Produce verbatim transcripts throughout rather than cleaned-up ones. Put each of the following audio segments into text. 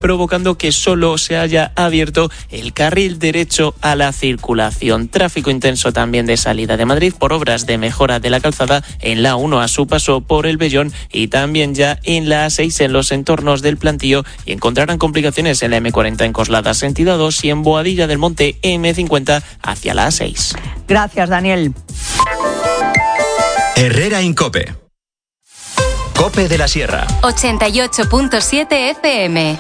provocando que solo se haya abierto el carril derecho a la circulación. Tráfico intenso también de salida de Madrid por obras de mejora de la calzada en la A uno a su paso por el Vellón y también ya en la A seis en los entornos del Plantío, y encontrarán complicaciones en la eme cuarenta en Coslada sentido A dos y en Boadilla del Monte eme cincuenta hacia la A seis. Gracias, Daniel. Herrera Incope. Cope de la Sierra. ochenta y ocho punto siete efe eme.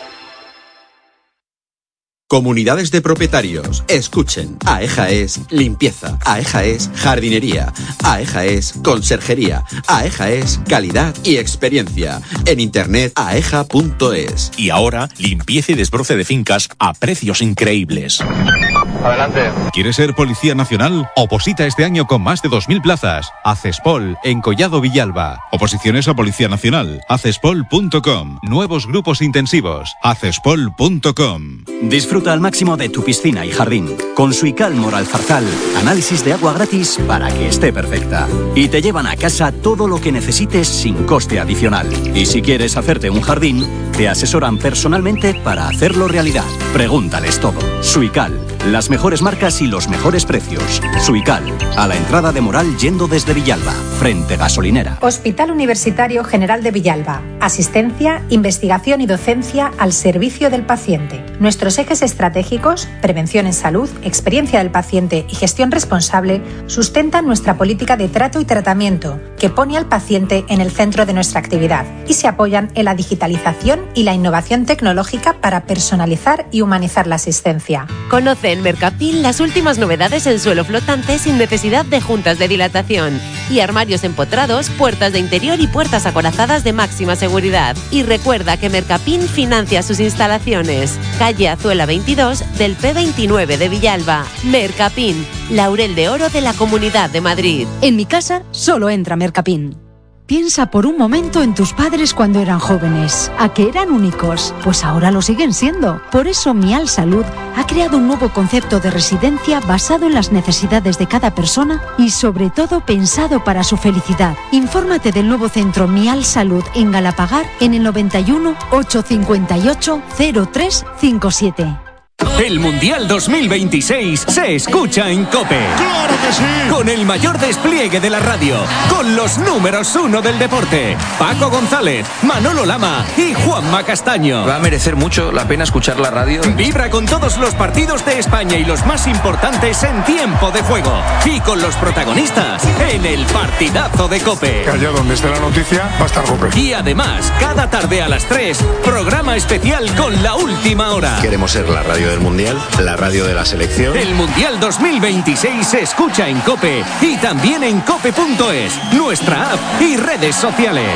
Comunidades de propietarios, escuchen. AEJA es limpieza, AEJA es jardinería, AEJA es conserjería, AEJA es calidad y experiencia. En internet aeja punto es. Y ahora, limpieza y desbroce de fincas a precios increíbles. Adelante. ¿Quieres ser Policía Nacional? Oposita este año con más de dos mil plazas. Acespol, en Collado Villalba. Oposiciones a Policía Nacional. acespol punto com. Nuevos grupos intensivos. acespol punto com. Disfruta al máximo de tu piscina y jardín. Con Suical Moralzarzal, análisis de agua gratis para que esté perfecta. Y te llevan a casa todo lo que necesites sin coste adicional. Y si quieres hacerte un jardín, te asesoran personalmente para hacerlo realidad. Pregúntales todo. Suical, las mejores marcas y los mejores precios. Suical, a la entrada de Moral yendo desde Villalba, frente gasolinera. Hospital Universitario General de Villalba. Asistencia, investigación y docencia al servicio del paciente. Nuestros ejes estratégicos, prevención en salud, experiencia del paciente y gestión responsable, sustentan nuestra política de trato y tratamiento, que pone al paciente en el centro de nuestra actividad, y se apoyan en la digitalización y la innovación tecnológica para personalizar y humanizar la asistencia. Conoce en Mercapil las últimas novedades en suelo flotante sin necesidad de juntas de dilatación y armarios empotrados, puertas de interior y puertas acorazadas de máxima seguridad. Y recuerda que Mercapin financia sus instalaciones. Calle Azuela veintidós del pe veintinueve de Villalba. Mercapin, Laurel de Oro de la Comunidad de Madrid. En mi casa solo entra Mercapin. Piensa por un momento en tus padres cuando eran jóvenes, a que eran únicos, pues ahora lo siguen siendo. Por eso Mial Salud ha creado un nuevo concepto de residencia basado en las necesidades de cada persona y sobre todo pensado para su felicidad. Infórmate del nuevo centro Mial Salud en Galapagar en el noventa y uno, ochocientos cincuenta y ocho, cero tres cincuenta y siete. El Mundial dos mil veintiséis se escucha en COPE. ¡Claro que sí! Con el mayor despliegue de la radio, con los números uno del deporte, Paco González, Manolo Lama y Juanma Castaño. Va a merecer mucho la pena escuchar la radio. Vibra con todos los partidos de España y los más importantes en tiempo de juego. Y con los protagonistas en el partidazo de COPE. Que allá donde esté la noticia va a estar COPE. Y además, cada tarde a las tres, programa especial con la última hora. Queremos ser la radio del Mundial, la radio de la selección. El Mundial dos mil veintiséis se escucha en COPE y también en cope punto es, nuestra app y redes sociales.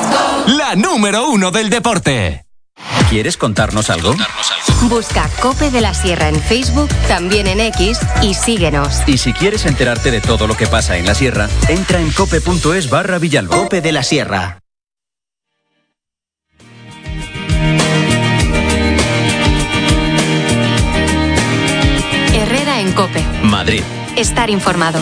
La número uno del deporte. ¿Quieres contarnos algo? Busca Cope de la Sierra en Facebook, también en X, y síguenos. Y si quieres enterarte de todo lo que pasa en la Sierra, entra en cope punto es barra Villalba. Cope de la Sierra. En COPE. Madrid. Estar informado.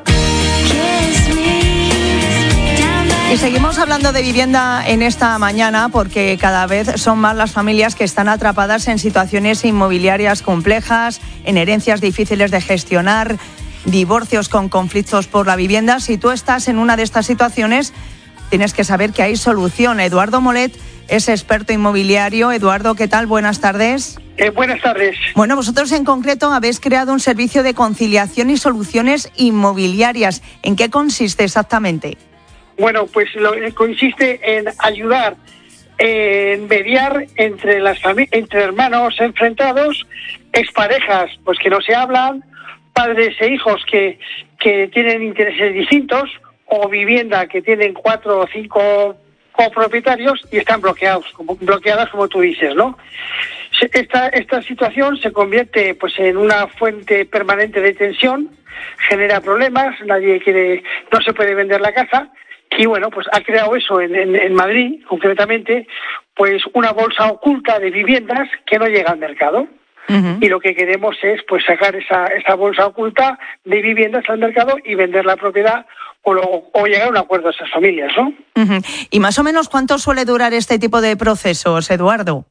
Y seguimos hablando de vivienda en esta mañana porque cada vez son más las familias que están atrapadas en situaciones inmobiliarias complejas, en herencias difíciles de gestionar, divorcios con conflictos por la vivienda. Si tú estás en una de estas situaciones, tienes que saber que hay solución. Eduardo Molet es experto inmobiliario. Eduardo, ¿qué tal? Buenas tardes. Eh, buenas tardes. Bueno, vosotros en concreto habéis creado un servicio de conciliación y soluciones inmobiliarias. ¿En qué consiste exactamente? Bueno, pues lo, consiste en ayudar, en mediar entre las entre hermanos enfrentados, exparejas pues que no se hablan, padres e hijos que, que tienen intereses distintos, o vivienda que tienen cuatro o cinco copropietarios y están bloqueados, como, bloqueadas como tú dices, ¿no? Esta, esta situación se convierte pues en una fuente permanente de tensión, genera problemas, nadie quiere, no se puede vender la casa, y bueno, pues ha creado eso en, en, en Madrid, concretamente, pues una bolsa oculta de viviendas que no llega al mercado. Uh-huh. Y lo que queremos es pues sacar esa, esa bolsa oculta de viviendas al mercado y vender la propiedad o, lo, o llegar a un acuerdo a esas familias, ¿no? Uh-huh. ¿Y más o menos cuánto suele durar este tipo de procesos, Eduardo?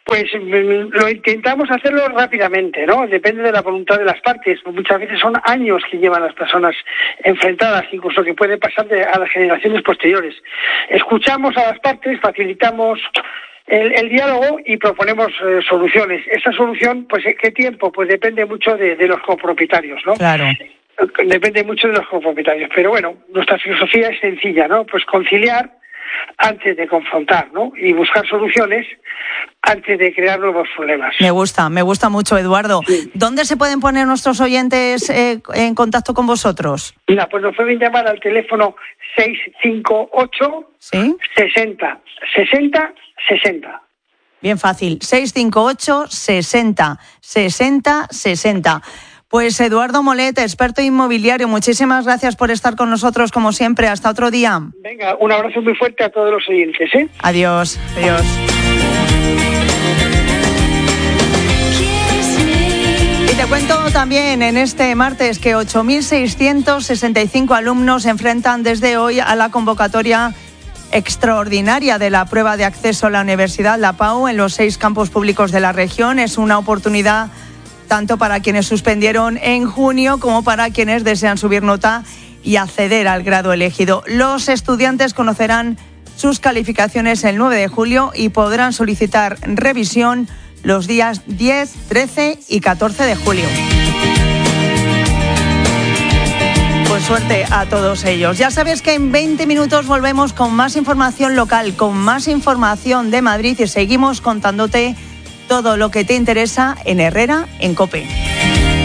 Pues lo intentamos hacerlo rápidamente, ¿no? Depende de la voluntad de las partes. Muchas veces son años que llevan las personas enfrentadas, incluso que puede pasar de, a las generaciones posteriores. Escuchamos a las partes, facilitamos el, el diálogo y proponemos eh, soluciones. Esa solución, pues, ¿qué tiempo? Pues depende mucho de, de los copropietarios, ¿no? Claro. Depende mucho de los copropietarios. Pero bueno, nuestra filosofía es sencilla, ¿no? Pues conciliar antes de confrontar, ¿no? Y buscar soluciones antes de crear nuevos problemas. Me gusta, me gusta mucho, Eduardo. Sí. ¿Dónde se pueden poner nuestros oyentes eh, en contacto con vosotros? Mira, pues nos pueden llamar al teléfono seis cinco ocho, ¿sí? sesenta, sesenta, sesenta. Bien fácil, seis cinco ocho, sesenta, sesenta, sesenta. Pues Eduardo Molet, experto inmobiliario, muchísimas gracias por estar con nosotros como siempre. Hasta otro día. Venga, un abrazo muy fuerte a todos los oyentes, ¿eh? Adiós, adiós. Y te cuento también en este martes que ocho mil seiscientos sesenta y cinco alumnos se enfrentan desde hoy a la convocatoria extraordinaria de la prueba de acceso a la universidad, la P A U, en los seis campus públicos de la región. Es una oportunidad tanto para quienes suspendieron en junio como para quienes desean subir nota y acceder al grado elegido. Los estudiantes conocerán sus calificaciones el nueve de julio y podrán solicitar revisión los días diez, trece y catorce de julio. Pues suerte a todos ellos. Ya sabes que en veinte minutos volvemos con más información local, con más información de Madrid y seguimos contándote todo lo que te interesa en Herrera en COPE.